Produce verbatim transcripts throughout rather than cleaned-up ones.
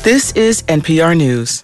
This is N P R News.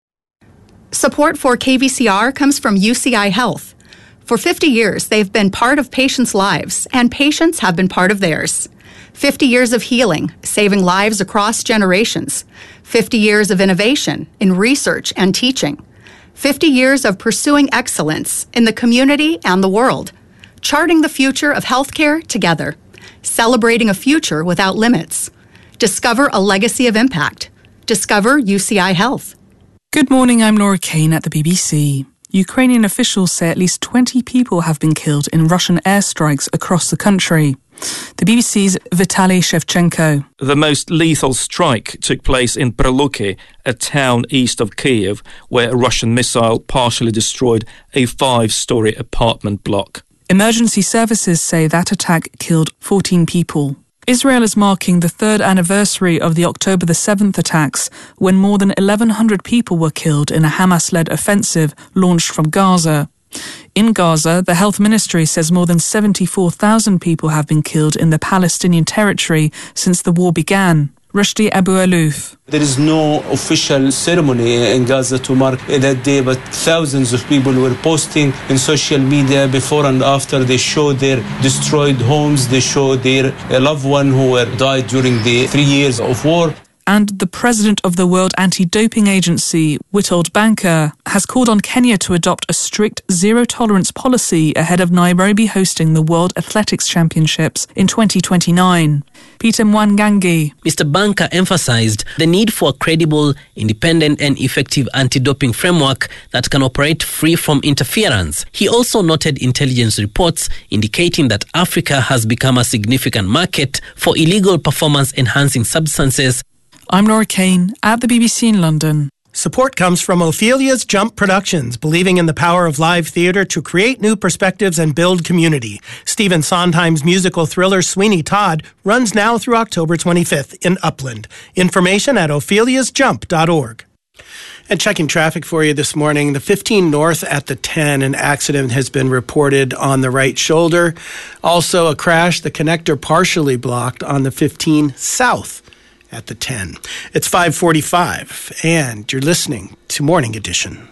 Support for K V C R comes from U C I Health. For fifty years, they've been part of patients' lives, and patients have been part of theirs. fifty years of healing, saving lives across generations. fifty years of innovation in research and teaching. fifty years of pursuing excellence in the community and the world. Charting the future of healthcare together. Celebrating a future without limits. Discover a legacy of impact. Discover U C I Health. Good morning, I'm Laura Kane at the B B C. Ukrainian officials say at least twenty people have been killed in Russian airstrikes across the country. The B B C's Vitaly Shevchenko. The most lethal strike took place in Pralukhy, a town east of Kyiv, where a Russian missile partially destroyed a five-storey apartment block. Emergency services say that attack killed fourteen people. Israel is marking the third anniversary of the October the seventh attacks, when more than eleven hundred people were killed in a Hamas-led offensive launched from Gaza. In Gaza, the health ministry says more than seventy-four thousand people have been killed in the Palestinian territory since the war began. Rushdie Abu-Alouf. There is no official ceremony in Gaza to mark that day, but thousands of people were posting in social media before and after. They show their destroyed homes, they show their loved one who were died during the three years of war. And the president of the World Anti-Doping Agency, Witold Banker, has called on Kenya to adopt a strict zero-tolerance policy ahead of Nairobi hosting the World Athletics Championships in twenty twenty-nine. Peter Mwangangi. Mister Banker emphasized the need for a credible, independent and effective anti-doping framework that can operate free from interference. He also noted intelligence reports indicating that Africa has become a significant market for illegal performance-enhancing substances. I'm Laura Kane at the B B C in London. Support comes from Ophelia's Jump Productions, believing in the power of live theatre to create new perspectives and build community. Stephen Sondheim's musical thriller Sweeney Todd runs now through October twenty-fifth in Upland. Information at ophelias jump dot org. And checking traffic for you this morning, the fifteen north at the ten, an accident has been reported on the right shoulder. Also a crash, the connector partially blocked on the fifteen south at the ten. It's five forty-five, and you're listening to Morning Edition.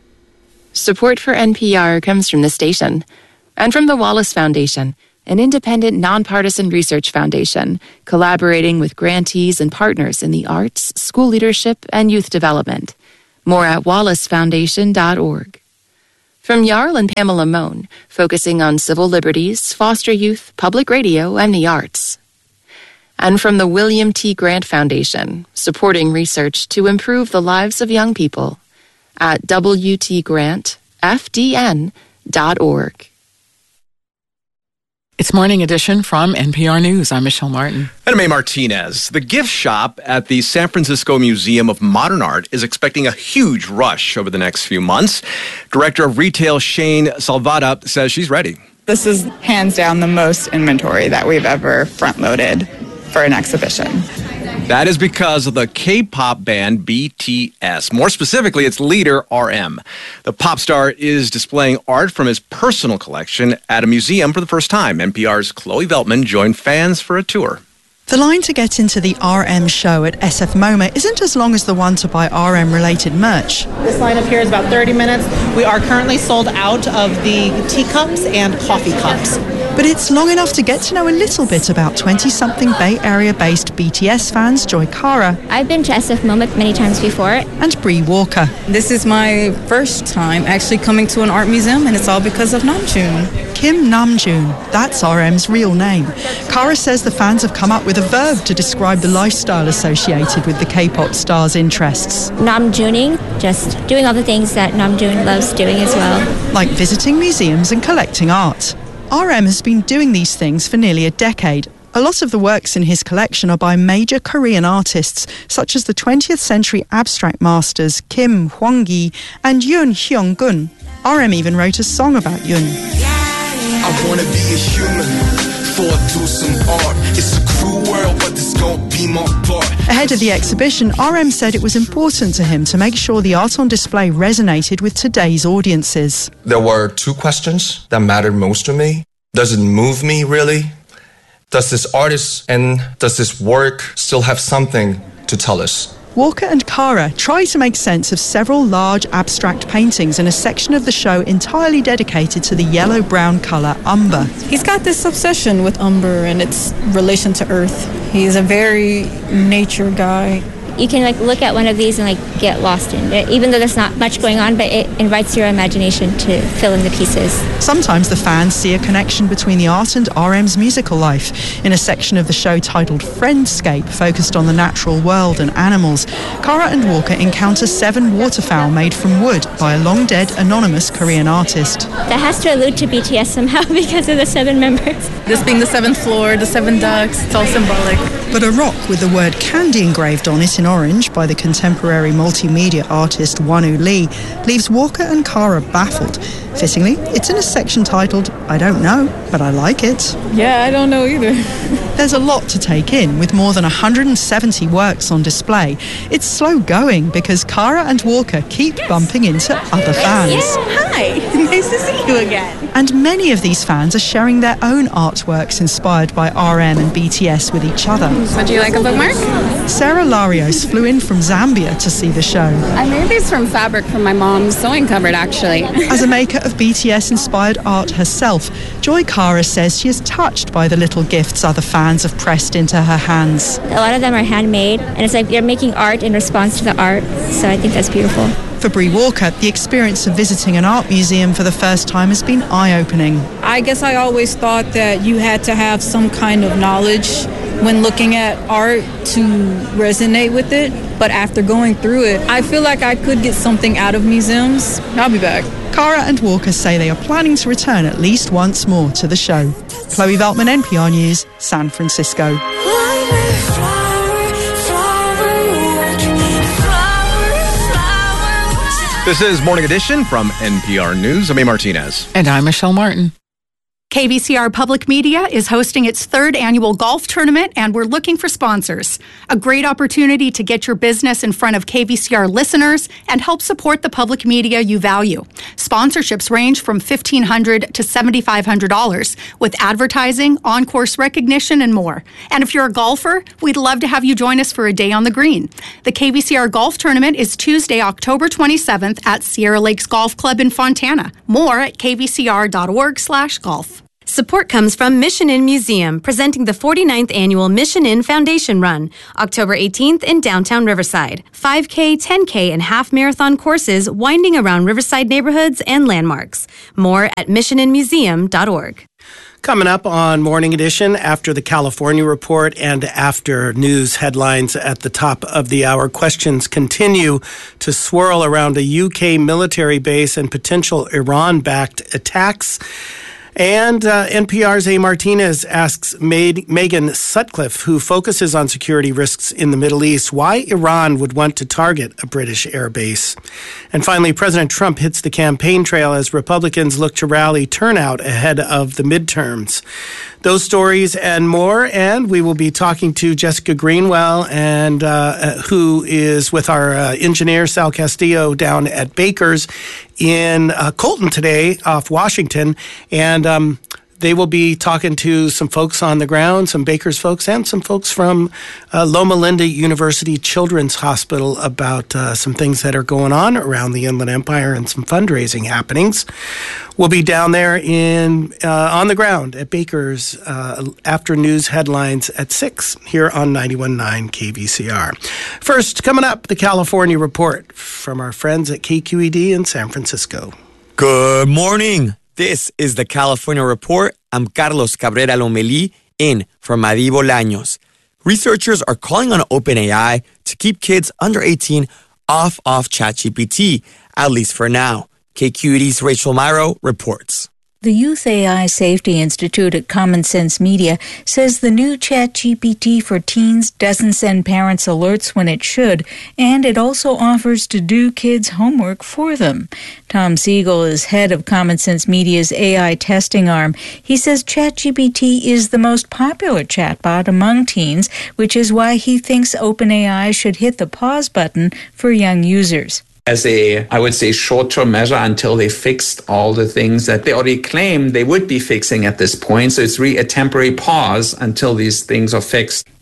Support for N P R comes from the station and from the Wallace Foundation, an independent, nonpartisan research foundation collaborating with grantees and partners in the arts, school leadership, and youth development. More at wallace foundation dot org. From Jarl and Pamela Mohn, focusing on civil liberties, foster youth, public radio, and the arts. And from the William T. Grant Foundation, supporting research to improve the lives of young people at w t grant f d n dot org. It's Morning Edition from N P R News. I'm Michelle Martin. And Mae Martinez. The gift shop at the San Francisco Museum of Modern Art is expecting a huge rush over the next few months. Director of Retail Shane Salvata says she's ready. This is hands down the most inventory that we've ever front-loaded for an exhibition. That is because of the K-pop band B T S. More specifically, its leader, R M. The pop star is displaying art from his personal collection at a museum for the first time. N P R's Chloe Veltman joined fans for a tour. The line to get into the R M show at S F MoMA isn't as long as the one to buy R M-related merch. This line up here is about thirty minutes. We are currently sold out of the teacups and coffee cups. But it's long enough to get to know a little bit about twenty-something Bay Area-based B T S fans Joy Cara. I've been to S F MoMA many times before. And Bree Walker. This is my first time actually coming to an art museum, and it's all because of Namjoon. Kim Namjoon, that's R M's real name. Cara says the fans have come up with a verb to describe the lifestyle associated with the K-pop star's interests. Namjooning, just doing all the things that Namjoon loves doing as well. Like visiting museums and collecting art. R M has been doing these things for nearly a decade. A lot of the works in his collection are by major Korean artists, such as the twentieth century abstract masters Kim Hwang-gi and Yoon Hyung-gun. R M even wrote a song about Yoon. I wanna be a human before I do some art. It's a cruel world, but this gon' be my part. Ahead of the exhibition, R M said it was important to him to make sure the art on display resonated with today's audiences. There were two questions that mattered most to me. Does it move me, really? Does this artist and does this work still have something to tell us? Walker and Kara try to make sense of several large abstract paintings in a section of the show entirely dedicated to the yellow-brown colour umber. He's got this obsession with umber and its relation to earth. He's a very nature guy. You can like look at one of these and like get lost in it, even though there's not much going on, but it invites your imagination to fill in the pieces. Sometimes the fans see a connection between the art and R M's musical life. In a section of the show titled Friendscape, focused on the natural world and animals, Kara and Walker encounter seven waterfowl made from wood by a long-dead anonymous Korean artist. That has to allude to B T S somehow because of the seven members. This being the seventh floor, the seven ducks, it's all symbolic. But a rock with the word candy engraved on it in orange by the contemporary multimedia artist Wonu Lee leaves Walker and Kara baffled. Fittingly, it's in a section titled, I don't know, but I like it. Yeah, I don't know either. There's a lot to take in, with more than one hundred seventy works on display. It's slow going because Kara and Walker keep bumping into other fans. Yeah, hi. Nice to see you again. And many of these fans are sharing their own artworks inspired by R M and B T S with each other. Would you like a bookmark? Sarah Larios flew in from Zambia to see the show. I made these from fabric from my mom's sewing cupboard, actually. As a maker of B T S-inspired art herself, Joy Kara says she is touched by the little gifts other fans have pressed into her hands. A lot of them are handmade, and it's like you're making art in response to the art, so I think that's beautiful. For Bree Walker, the experience of visiting an art museum for the first time has been eye-opening. I guess I always thought that you had to have some kind of knowledge when looking at art to resonate with it, but after going through it, I feel like I could get something out of museums. I'll be back. Kara and Walker say they are planning to return at least once more to the show. Chloe Veltman, N P R News, San Francisco. This is Morning Edition from N P R News. I'm A. Martinez. And I'm Michelle Martin. K V C R Public Media is hosting its third annual golf tournament, and we're looking for sponsors. A great opportunity to get your business in front of K V C R listeners and help support the public media you value. Sponsorships range from fifteen hundred dollars to seven thousand five hundred dollars with advertising, on-course recognition, and more. And if you're a golfer, we'd love to have you join us for a day on the green. The K V C R Golf Tournament is Tuesday, October twenty-seventh at Sierra Lakes Golf Club in Fontana. More at k v c r dot org slash golf. Support comes from Mission Inn Museum, presenting the forty-ninth Annual Mission Inn Foundation Run, October eighteenth in downtown Riverside. five K, ten K, and half marathon courses winding around Riverside neighborhoods and landmarks. More at mission in museum dot org. Coming up on Morning Edition, after the California report and after news headlines at the top of the hour, questions continue to swirl around a U K military base and potential Iran-backed attacks. And uh, N P R's A. Martinez asks Meg- Megan Sutcliffe, who focuses on security risks in the Middle East, why Iran would want to target a British air base. And finally, President Trump hits the campaign trail as Republicans look to rally turnout ahead of the midterms. Those stories and more, and we will be talking to Jessica Greenwell, and uh, who is with our uh, engineer, Sal Castillo, down at Baker's in uh, Colton today off Washington. And um, they will be talking to some folks on the ground, some Baker's folks, and some folks from uh, Loma Linda University Children's Hospital about uh, some things that are going on around the Inland Empire and some fundraising happenings. We'll be down there in uh, on the ground at Baker's uh, after news headlines at six here on ninety-one point nine K V C R. First, coming up, the California report from our friends at K Q E D in San Francisco. Good morning. This is the California Report. I'm Carlos Cabrera Lomelí in for Madi Bolaños. Researchers are calling on OpenAI to keep kids under eighteen off of ChatGPT, at least for now. K Q E D's Rachel Myro reports. The Youth A I Safety Institute at Common Sense Media says the new ChatGPT for teens doesn't send parents alerts when it should, and it also offers to do kids' homework for them. Tom Siegel is head of Common Sense Media's A I testing arm. He says ChatGPT is the most popular chatbot among teens, which is why he thinks OpenAI should hit the pause button for young users. As a, I would say, short-term measure until they fixed all the things that they already claimed they would be fixing at this point. So it's really a temporary pause until these things are fixed.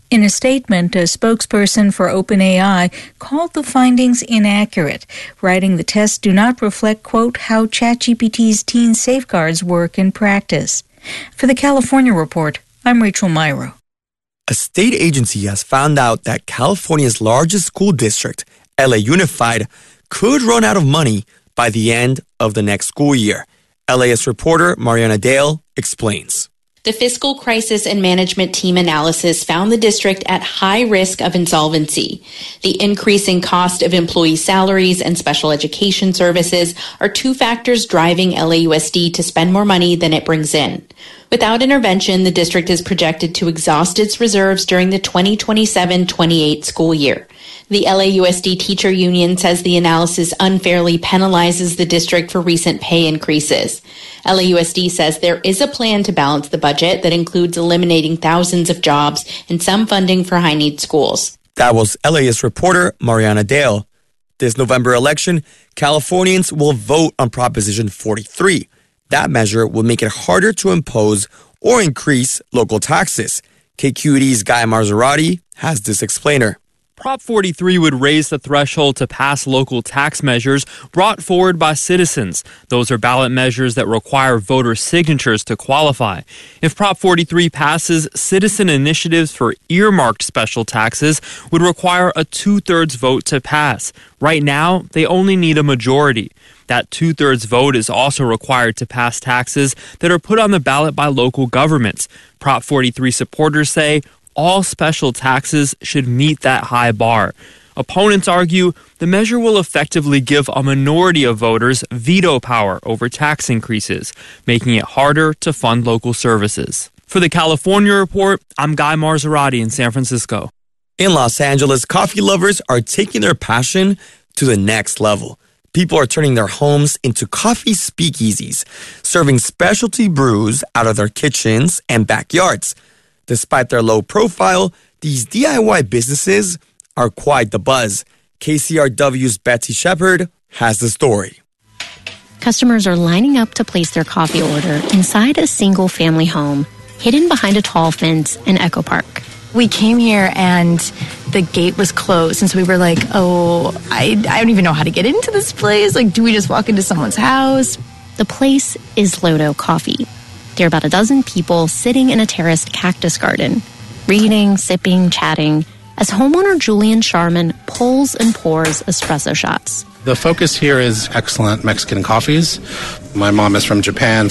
In a statement, a spokesperson for OpenAI called the findings inaccurate, writing the tests do not reflect, quote, how ChatGPT's teen safeguards work in practice. For the California Report, I'm Rachel Myro. A state agency has found out that California's largest school district, L A Unified, could run out of money by the end of the next school year. L A S reporter Mariana Dale explains. The Fiscal Crisis and Management Team analysis found the district at high risk of insolvency. The increasing cost of employee salaries and special education services are two factors driving L A U S D to spend more money than it brings in. Without intervention, the district is projected to exhaust its reserves during the twenty twenty-seven twenty-eight school year. The L A U S D Teacher Union says the analysis unfairly penalizes the district for recent pay increases. L A U S D says there is a plan to balance the budget that includes eliminating thousands of jobs and some funding for high-need schools. That was L A S reporter Mariana Dale. This November election, Californians will vote on Proposition forty-three. That measure will make it harder to impose or increase local taxes. K Q E D's Guy Marzorati has this explainer. Prop forty-three would raise the threshold to pass local tax measures brought forward by citizens. Those are ballot measures that require voter signatures to qualify. If Prop forty-three passes, citizen initiatives for earmarked special taxes would require a two-thirds vote to pass. Right now, they only need a majority. That two-thirds vote is also required to pass taxes that are put on the ballot by local governments. Prop forty-three supporters say all special taxes should meet that high bar. Opponents argue the measure will effectively give a minority of voters veto power over tax increases, making it harder to fund local services. For the California Report, I'm Guy Marzorati in San Francisco. In Los Angeles, coffee lovers are taking their passion to the next level. People are turning their homes into coffee speakeasies, serving specialty brews out of their kitchens and backyards. Despite their low profile, these D I Y businesses are quite the buzz. K C R W's Betsy Shepard has the story. Customers are lining up to place their coffee order inside a single-family home, hidden behind a tall fence in Echo Park. We came here and the gate was closed, and so we were like, oh, I, I don't even know how to get into this place. Like, do we just walk into someone's house? The place is Lodo Coffee. There are about a dozen people sitting in a terraced cactus garden, reading, sipping, chatting, as homeowner Julian Sharman pulls and pours espresso shots. The focus here is excellent Mexican coffees. My mom is from Japan,